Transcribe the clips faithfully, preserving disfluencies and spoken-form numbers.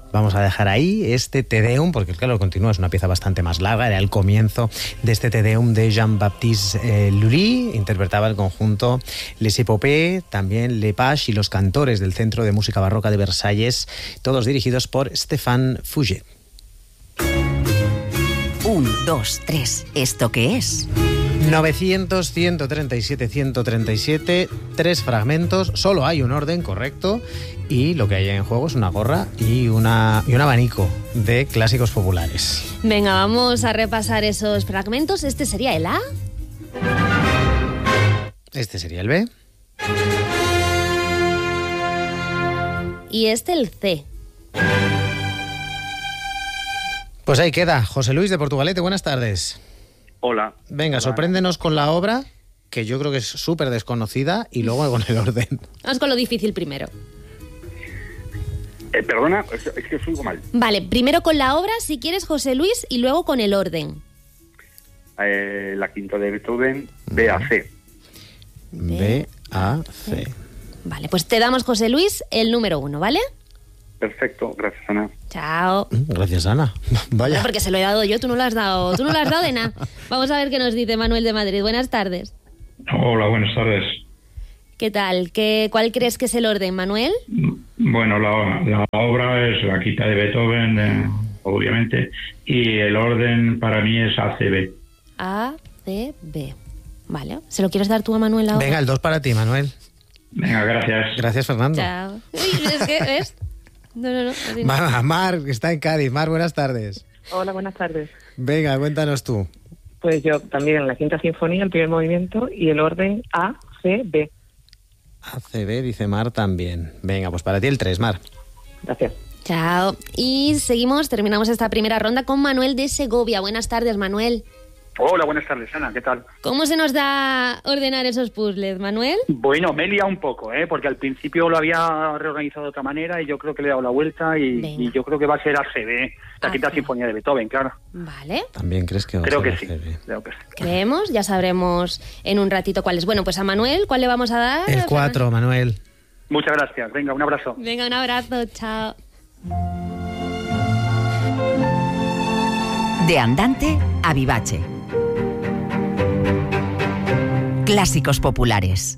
vamos a dejar ahí este Te Deum, porque claro, continúa, es una pieza bastante más larga, era el comienzo de este Te Deum de Jean-Baptiste eh, Lully, interpretaba el conjunto Les Épopées, también Les Pages y los cantores del Centro de Música Barroca de Versalles, todos dirigidos por Stéphane Fouget. Un, dos, tres. ¿Esto qué es? novecientos, ciento treinta y siete, ciento treinta y siete, tres fragmentos, solo hay un orden correcto y lo que hay en juego es una gorra y, una, y un abanico de clásicos populares. Venga, vamos a repasar esos fragmentos. Este sería el A. Este sería el B. Y este el C. Pues ahí queda. José Luis de Portugalete, buenas tardes. Hola. Venga, Hola. Sorpréndenos con la obra, que yo creo que es súper desconocida, y luego con el orden. Vamos con lo difícil primero. Eh, perdona, es, es que os oigo mal. Vale, primero con la obra, si quieres, José Luis, y luego con el orden. Eh, la quinta de Beethoven, B a C. B, A, C. Vale, pues te damos, José Luis, el número uno, ¿vale? Perfecto, gracias, Ana. Chao. Gracias, Ana. Vaya. Bueno, porque se lo he dado yo, tú no lo has dado, tú no lo has dado de nada. Vamos a ver qué nos dice Manuel de Madrid. Buenas tardes. Hola, buenas tardes. ¿Qué tal? ¿Qué, ¿Cuál crees que es el orden, Manuel? Bueno, la, la obra es la quinta de Beethoven, eh, obviamente, y el orden para mí es A C B. A, C, B. Vale. ¿Se lo quieres dar tú a Manuel ahora? Venga, el dos para ti, Manuel. Venga, gracias. Gracias, Fernando. Chao. Uy, es que, ¿ves? No, no, no. así no. Mar, Mar, que está en Cádiz. Mar, buenas tardes. Hola, buenas tardes. Venga, cuéntanos tú. Pues yo también la quinta sinfonía, el primer movimiento y el orden A, C, B. A C B, dice Mar también. Venga, pues para ti el tres, Mar. Gracias. Chao. Y seguimos, terminamos esta primera ronda con Manuel de Segovia. Buenas tardes, Manuel. Hola, buenas tardes, Ana, ¿qué tal? ¿Cómo se nos da ordenar esos puzzles, Manuel? Bueno, me he liado un poco, ¿eh? Porque al principio lo había reorganizado de otra manera y yo creo que le he dado la vuelta y, y yo creo que va a ser A C B, la A C B. quinta sinfonía de Beethoven, claro. Vale. ¿También crees que va Creo a que ser sí, A C B? creo que sí. Creemos, ya sabremos en un ratito cuál es. Bueno, pues a Manuel, ¿cuál le vamos a dar? El cuatro, Manuel. Muchas gracias, venga, un abrazo. Venga, un abrazo, chao. De andante a vivace. Clásicos populares.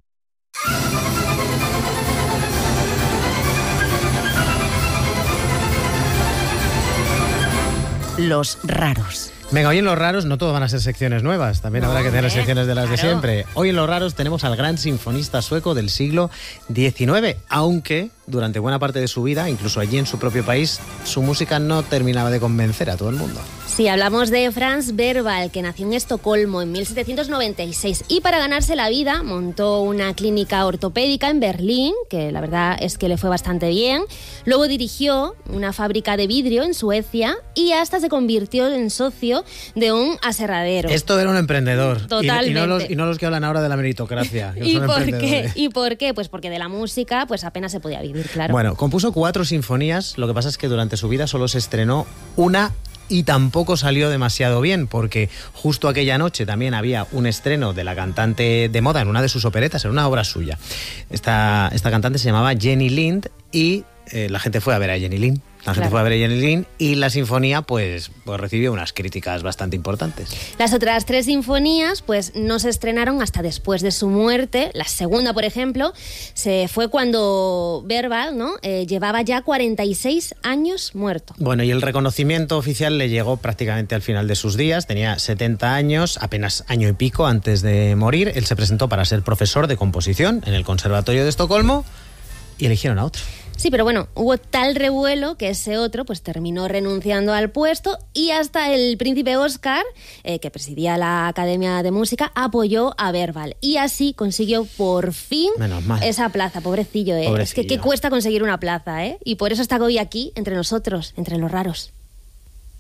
Los raros. Venga, hoy en Los Raros no todo van a ser secciones nuevas, también No, habrá que tener hombre, secciones de las de claro. siempre. Hoy en Los Raros tenemos al gran sinfonista sueco del siglo diecinueve, aunque durante buena parte de su vida, incluso allí en su propio país, su música no terminaba de convencer a todo el mundo. Sí, hablamos de Franz Berwald, que nació en Estocolmo en mil setecientos noventa y seis y para ganarse la vida montó una clínica ortopédica en Berlín, que la verdad es que le fue bastante bien. Luego dirigió una fábrica de vidrio en Suecia y hasta se convirtió en socio de un aserradero. Esto era un emprendedor. Y- Totalmente. Y, no los, y no los que hablan ahora de la meritocracia. que ¿Y son por qué? emprendedores. ¿Y por qué? Pues porque de la música pues apenas se podía vivir, claro. Bueno, compuso cuatro sinfonías, lo que pasa es que durante su vida solo se estrenó una y tampoco salió demasiado bien, porque justo aquella noche también había un estreno de la cantante de moda en una de sus operetas, en una obra suya. Esta, esta cantante se llamaba Jenny Lind y eh, la gente fue a ver a Jenny Lind. La gente Claro. fue a ver a Jenny Lind y la sinfonía pues, pues recibió unas críticas bastante importantes. Las otras tres sinfonías pues no se estrenaron hasta después de su muerte. La segunda, por ejemplo, se fue cuando Berwald, ¿no? Eh, llevaba ya cuarenta y seis años muerto. Bueno, y el reconocimiento oficial le llegó prácticamente al final de sus días. Tenía setenta años, apenas año y pico antes de morir. Él se presentó para ser profesor de composición en el Conservatorio de Estocolmo y eligieron a otro. Sí, pero bueno, hubo tal revuelo que ese otro pues terminó renunciando al puesto y hasta el príncipe Oscar, eh, que presidía la Academia de Música, apoyó a Berwald y así consiguió por fin Menos mal. esa plaza. Pobrecillo, ¿eh? Pobrecillo. Es que qué cuesta conseguir una plaza, ¿eh? Y por eso está hoy aquí entre nosotros, entre los raros.